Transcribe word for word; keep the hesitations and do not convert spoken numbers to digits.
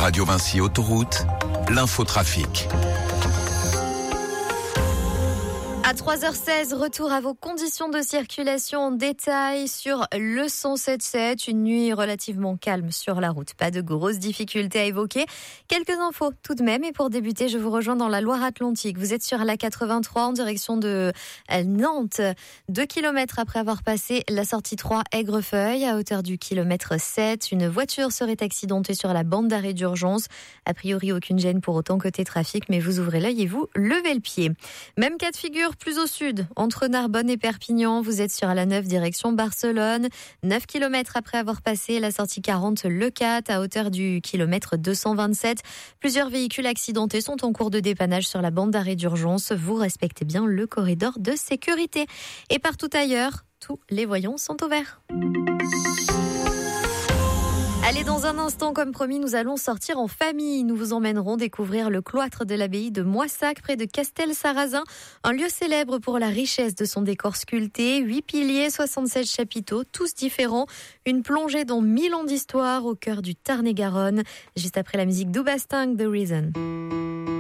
Radio Vinci Autoroute, l'infotrafic. À trois heures seize, retour à vos conditions de circulation en détail sur le cent sept sept. Une nuit relativement calme sur la route. Pas de grosses difficultés à évoquer. Quelques infos tout de même. Et pour débuter, je vous rejoins dans la Loire-Atlantique. Vous êtes sur la quatre-vingt-trois en direction de Nantes. Deux kilomètres après avoir passé la sortie trois Aigrefeuille à hauteur du kilomètre sept. Une voiture serait accidentée sur la bande d'arrêt d'urgence. A priori, aucune gêne pour autant côté trafic, mais vous ouvrez l'œil et vous levez le pied. Même cas de figure plus au sud, entre Narbonne et Perpignan, vous êtes sur la neuf direction Barcelone, neuf kilomètres après avoir passé la sortie quarante Le Cat à hauteur du kilomètre deux cent vingt-sept. Plusieurs véhicules accidentés sont en cours de dépannage sur la bande d'arrêt d'urgence. Vous respectez bien le corridor de sécurité. Et partout ailleurs, tous les voyants sont au vert. Allez, dans un instant, comme promis, nous allons sortir en famille. Nous vous emmènerons découvrir le cloître de l'abbaye de Moissac, près de Castel-Sarrazin. Un lieu célèbre pour la richesse de son décor sculpté. Huit piliers, soixante-seize chapiteaux, tous différents. Une plongée dans mille ans d'histoire au cœur du Tarn-et-Garonne. Juste après la musique d'Oubasting, The Reason.